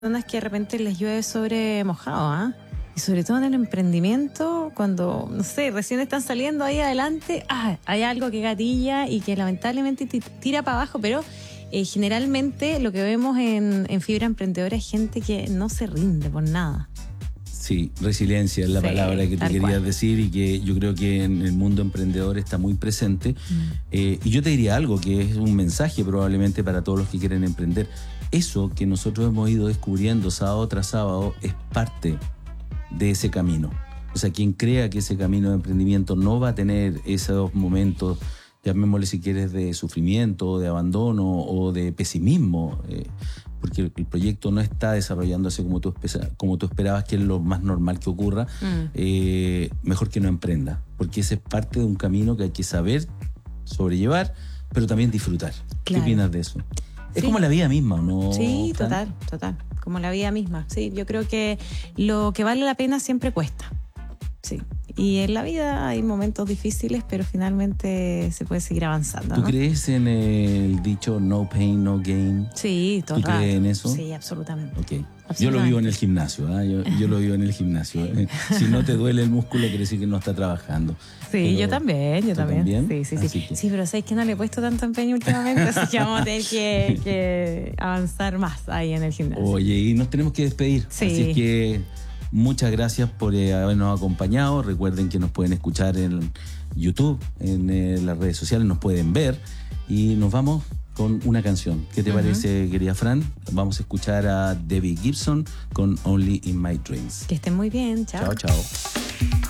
Personas que de repente les llueve sobre mojado, ¿ah? Y sobre todo en el emprendimiento, cuando, no sé, recién están saliendo ahí adelante, hay algo que gatilla y que lamentablemente tira para abajo, pero generalmente lo que vemos en Fibra Emprendedora es gente que no se rinde por nada. Sí, resiliencia es la palabra que te querías decir y que yo creo que en el mundo emprendedor está muy presente. Y yo te diría algo que es un mensaje probablemente para todos los que quieren emprender. Eso que nosotros hemos ido descubriendo sábado tras sábado es parte de ese camino. O sea, quien crea que ese camino de emprendimiento no va a tener esos momentos, llamémosle si quieres, de sufrimiento, de abandono o de pesimismo, porque el proyecto no está desarrollándose como tú esperabas, que es lo más normal que ocurra, mejor que no emprenda, porque ese es parte de un camino que hay que saber sobrellevar, pero también disfrutar. Claro. ¿Qué opinas de eso? Es como la vida misma, ¿no? Sí, total, como la vida misma. Sí, yo creo que lo que vale la pena siempre cuesta. Sí. Y en la vida hay momentos difíciles, pero finalmente se puede seguir avanzando, ¿no? ¿Tú crees en el dicho no pain, no gain? Sí, todo. ¿Tú crees en eso? Sí, absolutamente. Okay. Yo lo vivo en el gimnasio, yo lo vivo en el gimnasio. Si no te duele el músculo, quiere decir que no está trabajando. Sí, pero yo también. ¿También? Sí. Sí, pero sabes que no le he puesto tanto empeño últimamente, así que vamos a tener que avanzar más ahí en el gimnasio. Oye, y nos tenemos que despedir. Sí. Así que muchas gracias por habernos acompañado. Recuerden que nos pueden escuchar en YouTube, en las redes sociales, nos pueden ver. Y nos vamos con una canción. ¿Qué te parece, querida Fran? Vamos a escuchar a Debbie Gibson con Only in My Dreams. Que estén muy bien. Chao. Chao.